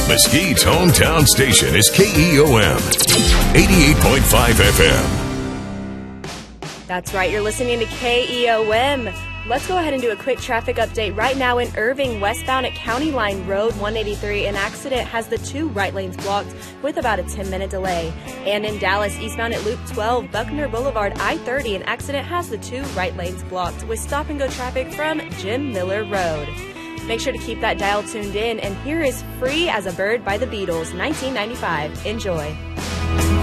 Mesquite's hometown station is KEOM 88.5 FM. That's right, you're listening to KEOM. Let's go ahead and do a quick traffic update. Right now in Irving, westbound at County Line Road 183, an accident has the 2 right lanes blocked with about a 10-minute delay. And in Dallas, eastbound at Loop 12, Buckner Boulevard I-30, an accident has the 2 right lanes blocked with stop-and-go traffic from Jim Miller Road. Make sure to keep that dial tuned in, and here is Free as a Bird by the Beatles, 1995. Enjoy.